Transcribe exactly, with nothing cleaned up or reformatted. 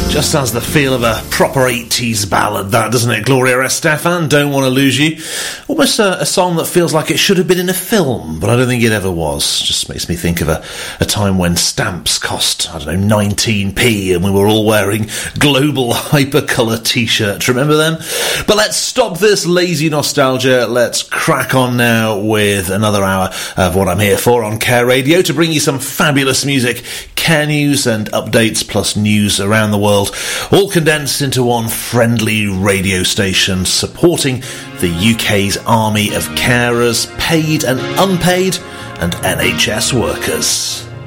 Just has the feel of a proper eighties ballad, that, doesn't it? Gloria Estefan, Don't Want to Lose You. Almost a, a song that feels like it should have been in a film, but I don't think it ever was. Just makes me think of a, a time when stamps cost, I don't know, nineteen p, and we were all wearing global hypercolour t-shirts. Remember them? But let's stop this lazy nostalgia. Let's crack on now with another hour of what I'm here for on Care Radio, to bring you some fabulous music, Care news and updates, plus news around the world, all condensed into one friendly radio station supporting the U K's army of carers, paid and unpaid, and N H S workers.